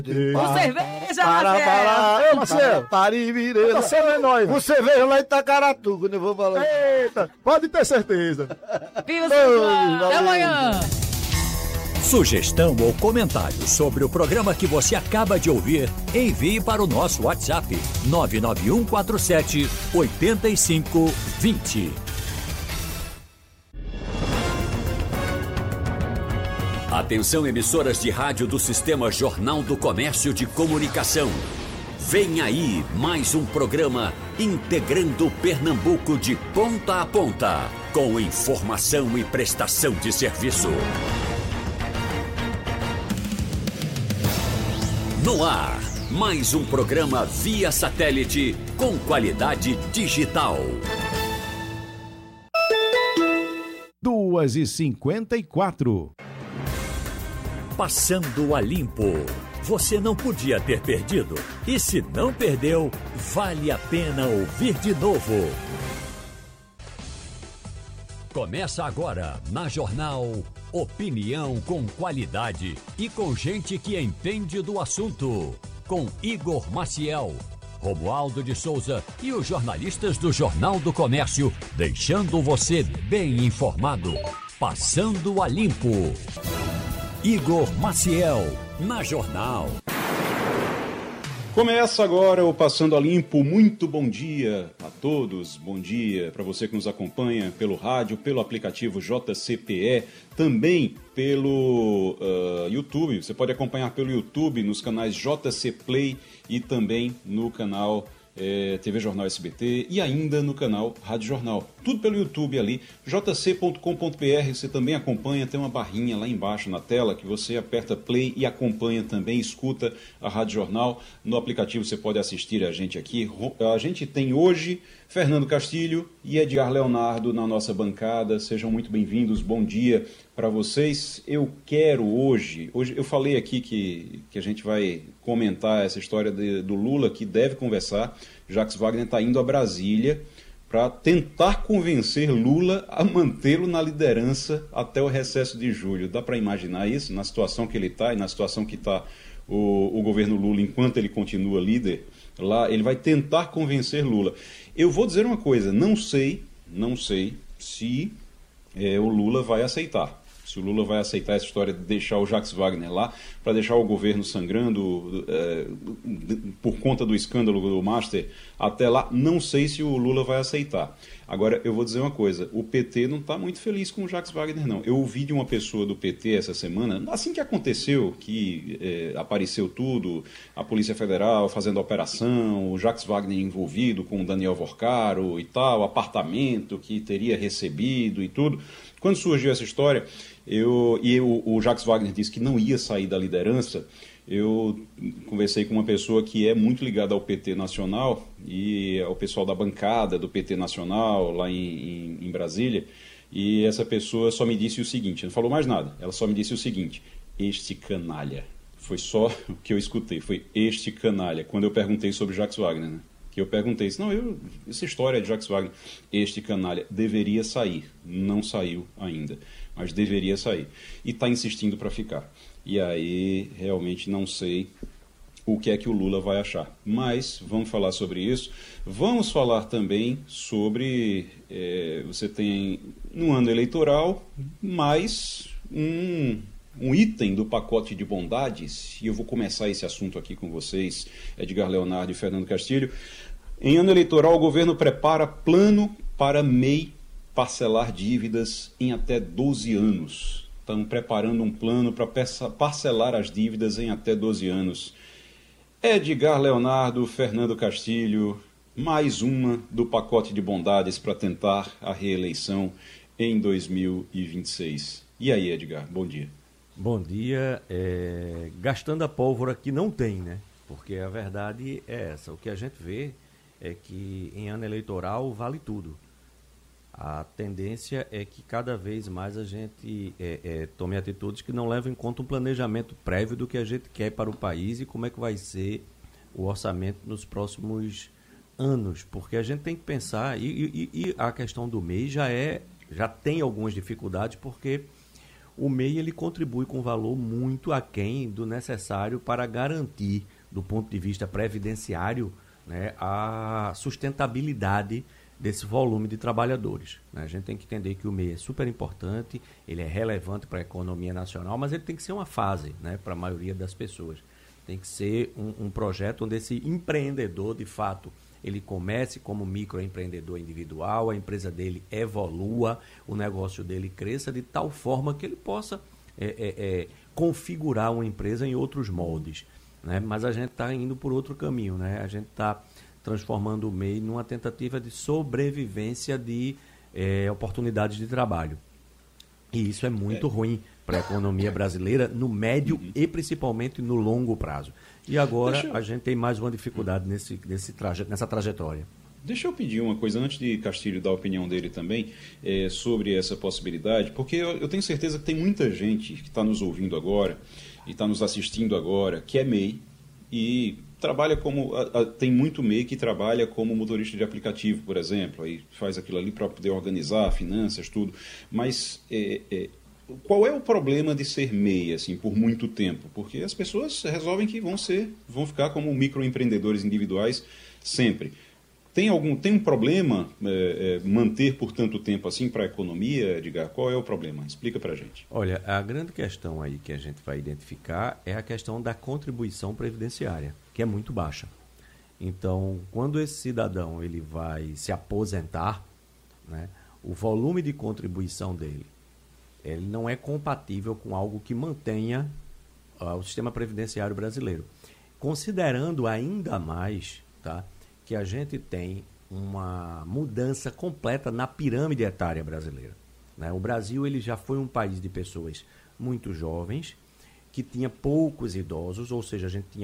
Com cerveja, Ei, Marcelo. Você não é nóis. Você veio lá em Itacaratu, quando eu vou falar. Eita, pode ter certeza. Viva o Ciclano. Até amanhã. Sugestão ou comentário sobre o programa que você acaba de ouvir, envie para o nosso WhatsApp 99147 8520. Atenção, emissoras de rádio do Sistema Jornal do Comércio de Comunicação. Vem aí mais um programa integrando Pernambuco de ponta a ponta, com informação e prestação de serviço. No ar, mais um programa via satélite com qualidade digital. 2h54. Passando a limpo. Você não podia ter perdido. E se não perdeu, vale a pena ouvir de novo. Começa agora, na Jornal, opinião com qualidade e com gente que entende do assunto. Com Igor Maciel, Romualdo de Souza e os jornalistas do Jornal do Comércio, deixando você bem informado. Passando a limpo. Igor Maciel, na Jornal. Começa agora o Passando a Limpo. Muito bom dia a todos. Bom dia para você que nos acompanha pelo rádio, pelo aplicativo JCPE, também pelo YouTube. Você pode acompanhar pelo YouTube nos canais JC Play e também no canal TV Jornal SBT e ainda no canal Rádio Jornal. Tudo pelo YouTube ali, jc.com.br. Você também acompanha, tem uma barrinha lá embaixo na tela que você aperta play e acompanha também, escuta a Rádio Jornal. No aplicativo você pode assistir a gente aqui. A gente tem hoje Fernando Castilho e Edgar Leonardo na nossa bancada. Sejam muito bem-vindos, bom dia para vocês. Eu quero hoje eu falei aqui que a gente vai comentar essa história do Lula, que deve conversar. Jacques Wagner está indo a Brasília para tentar convencer Lula a mantê-lo na liderança até o recesso de julho. Dá para imaginar isso, na situação que ele está e na situação que está o governo Lula enquanto ele continua líder? Lá ele vai tentar convencer Lula. Eu vou dizer uma coisa, não sei se o Lula vai aceitar. Se o Lula vai aceitar essa história de deixar o Jacques Wagner lá, para deixar o governo sangrando por conta do escândalo do Master até lá, não sei se o Lula vai aceitar. Agora, eu vou dizer uma coisa, o PT não está muito feliz com o Jacques Wagner, não. Eu ouvi de uma pessoa do PT essa semana, assim que aconteceu, que apareceu tudo, a Polícia Federal fazendo a operação, o Jacques Wagner envolvido com o Daniel Vorcaro e tal, apartamento que teria recebido e tudo. Quando surgiu essa história, o Jacques Wagner disse que não ia sair da liderança. Eu conversei com uma pessoa que é muito ligada ao PT Nacional e ao pessoal da bancada do PT Nacional lá em Brasília, e essa pessoa só me disse o seguinte, não falou mais nada, ela só me disse o seguinte: este canalha. Foi só o que eu escutei, foi este canalha, quando eu perguntei sobre Jacques Wagner, né? Que eu perguntei, essa história de Jacques Wagner, este canalha deveria sair, não saiu ainda, mas deveria sair, e está insistindo para ficar. E aí, realmente não sei o que é que o Lula vai achar. Mas vamos falar sobre isso. Vamos falar também sobre, você tem no ano eleitoral mais um item do pacote de bondades, e eu vou começar esse assunto aqui com vocês, Edgar Leonardo e Fernando Castilho. Em ano eleitoral, o governo prepara plano para MEI parcelar dívidas em até 12 anos. Estão preparando um plano para parcelar as dívidas em até 12 anos. Edgar Leonardo, Fernando Castilho, mais uma do pacote de bondades para tentar a reeleição em 2026. E aí, Edgar, bom dia. Bom dia. Gastando a pólvora que não tem, né? Porque a verdade é essa. O que a gente vê é que em ano eleitoral vale tudo. A tendência é que cada vez mais a gente tome atitudes que não levam em conta um planejamento prévio do que a gente quer para o país e como é que vai ser o orçamento nos próximos anos. Porque a gente tem que pensar, e a questão do MEI já tem algumas dificuldades, porque o MEI ele contribui com um valor muito aquém do necessário para garantir, do ponto de vista previdenciário, né, a sustentabilidade desse volume de trabalhadores. Né? A gente tem que entender que o MEI é super importante, ele é relevante para a economia nacional, mas ele tem que ser uma fase, né, para a maioria das pessoas. Tem que ser um projeto onde esse empreendedor, de fato, ele comece como microempreendedor individual, a empresa dele evolua, o negócio dele cresça de tal forma que ele possa configurar uma empresa em outros moldes. Né? Mas a gente está indo por outro caminho, né? A gente está transformando o MEI numa tentativa de sobrevivência de oportunidades de trabalho. E isso é muito ruim para a economia brasileira no médio e principalmente no longo prazo. E agora a gente tem mais uma dificuldade nessa trajetória. Deixa eu pedir uma coisa, antes de Castilho dar a opinião dele também, sobre essa possibilidade, porque eu tenho certeza que tem muita gente que está nos ouvindo agora e está nos assistindo agora, que é MEI e trabalha como... Tem muito MEI que trabalha como motorista de aplicativo, por exemplo, aí faz aquilo ali para poder organizar finanças, tudo, mas... qual é o problema de ser MEI, assim, por muito tempo? Porque as pessoas resolvem que vão ficar como microempreendedores individuais sempre. Tem um problema manter por tanto tempo assim para a economia, Edgar? Qual é o problema? Explica para a gente. Olha, a grande questão aí que a gente vai identificar é a questão da contribuição previdenciária, que é muito baixa. Então, quando esse cidadão ele vai se aposentar, né, o volume de contribuição dele ele não é compatível com algo que mantenha o sistema previdenciário brasileiro. Considerando ainda mais, tá, que a gente tem uma mudança completa na pirâmide etária brasileira. Né? O Brasil ele já foi um país de pessoas muito jovens, que tinha poucos idosos, ou seja, a gente tinha